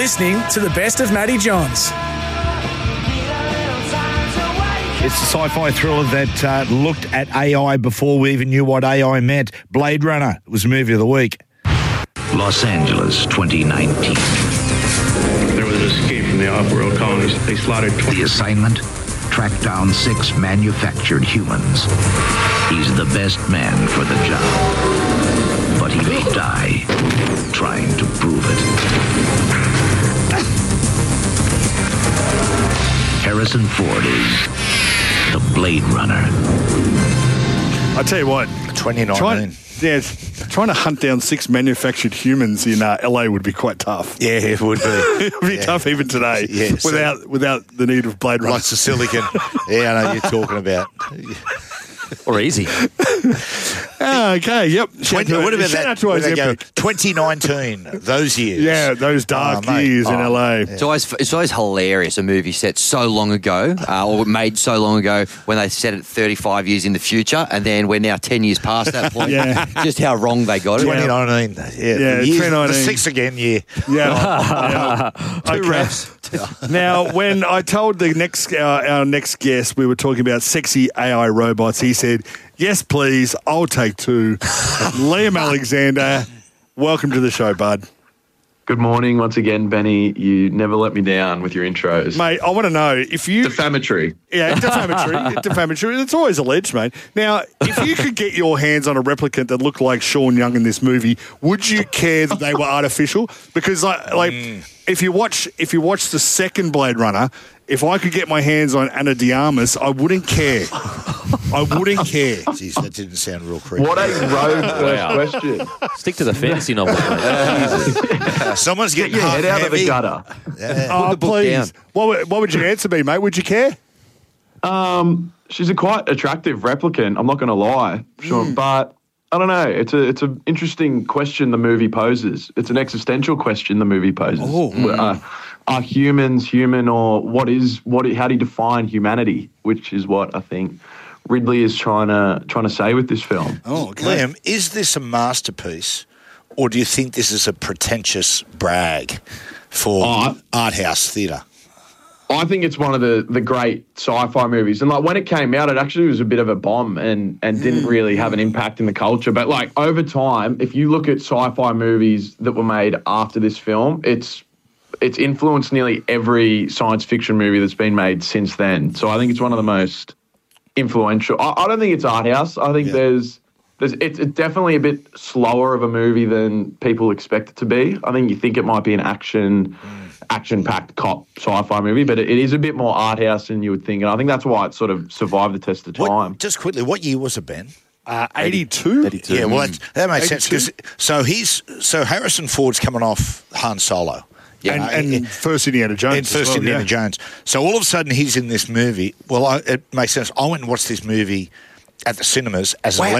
listening to the best of Matty Johns. It's a sci-fi thriller that looked at AI before we even knew what AI meant. Blade Runner was the movie of the week. Los Angeles, 2019. There was an escape from the off-world colonies. They slaughtered 20. The assignment? Track down 6 manufactured humans. He's the best man for the job. But he may die trying to prove it. Harrison Ford is the Blade Runner. I tell you what, 2019. Trying to hunt down 6 manufactured humans in LA would be quite tough. Yeah, it would be. It would be tough even today, without the need of Blade Runner. Lots of silicon. Yeah, I know you're talking about. Or easy. Okay, yep. What about that? Where they go, 2019, those years. Yeah, those dark years in LA. Yeah. It's always hilarious, a movie set so long ago, or made so long ago when they set it 35 years in the future, and then we're now 10 years past that point. Just how wrong they got it. 2019. Yeah, 2019. The 6 again year. Yeah. Two refs. Now, when I told our next guest we were talking about sexy AI robots, he said, "Yes, please, I'll take 2." Liam Alexander, welcome to the show, bud. Good morning once again, Benny. You never let me down with your intros. Mate, I want to know if you... Defamatory. Yeah, defamatory. It's always alleged, mate. Now, if you could get your hands on a replicant that looked like Sean Young in this movie, would you care that they were artificial? Because, if you watch the second Blade Runner, if I could get my hands on Ana de Armas, I wouldn't care. I wouldn't care. Jeez, that didn't sound real creepy. What a rogue first question. Stick to the fantasy novel. Someone's getting Get your head out heavy. of the gutter. Yeah. Oh, the book please. down. What would your answer be, mate? Would you care? She's a quite attractive replicant, I'm not going to lie. Sure, but I don't know. It's an interesting question the movie poses. It's an existential question the movie poses. Are humans human, or how do you define humanity? Which is what I think Ridley is trying to say with this film. Oh, okay. Liam, is this a masterpiece, or do you think this is a pretentious brag for art house theatre? I think it's one of the great sci-fi movies. And when it came out, it actually was a bit of a bomb and didn't really have an impact in the culture. But over time, if you look at sci-fi movies that were made after this film, it's influenced nearly every science fiction movie that's been made since then. So I think it's one of the most influential. I don't think it's art house. I think it's definitely a bit slower of a movie than people expect it to be. I think you think it might be an action-packed cop sci-fi movie, but it is a bit more art house than you would think. And I think that's why it sort of survived the test of time. Just quickly, what year was it, Ben? 82? 82. Yeah, well, that makes sense. So Harrison Ford's coming off Han Solo. Yeah, and first Indiana Jones. Indiana Jones. So all of a sudden he's in this movie. Well, it makes sense. I went and watched this movie at the cinemas as when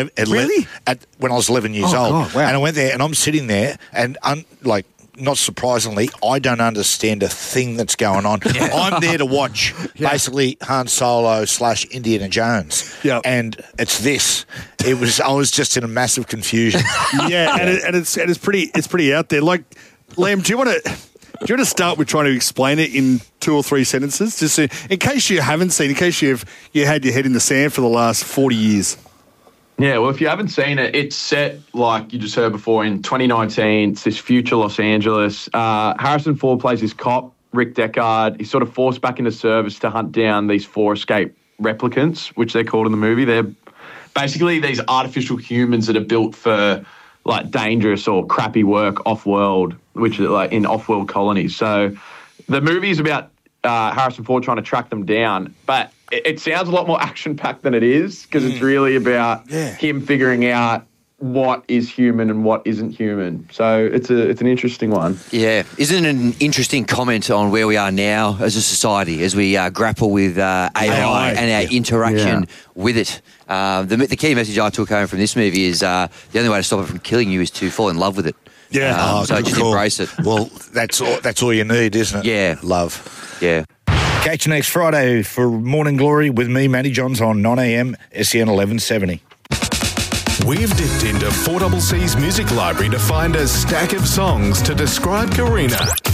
I was 11 years old. God, wow. And I went there and I'm sitting there and not surprisingly, I don't understand a thing that's going on. I'm there to watch basically Han Solo / Indiana Jones. Yeah. And it's this. I was just in a massive confusion. Yeah, and it's pretty out there. Liam, do you want to start with trying to explain it in 2 or 3 sentences, just in case you haven't seen, in case you had your head in the sand for the last 40 years? Yeah, well, if you haven't seen it, it's set, like you just heard before, in 2019. It's this future Los Angeles. Harrison Ford plays this cop, Rick Deckard. He's sort of forced back into service to hunt down these 4 escaped replicants, which they're called in the movie. They're basically these artificial humans that are built for dangerous or crappy work off-world, which are in off-world colonies. So the movie is about Harrison Ford trying to track them down, but it sounds a lot more action-packed than it is, because it's really about him figuring out what is human and what isn't human. So it's an interesting one. Yeah. Isn't it an interesting comment on where we are now as a society, as we grapple with AI and our interaction with it? The key message I took home from this movie is the only way to stop it from killing you is to fall in love with it. Yeah. So just embrace it. Well, that's all you need, isn't it? Yeah. Love. Yeah. Catch you next Friday for Morning Glory with me, Matty Johns, on 9am, SEN 1170. We've dipped into 4CC's music library to find a stack of songs to describe Karina.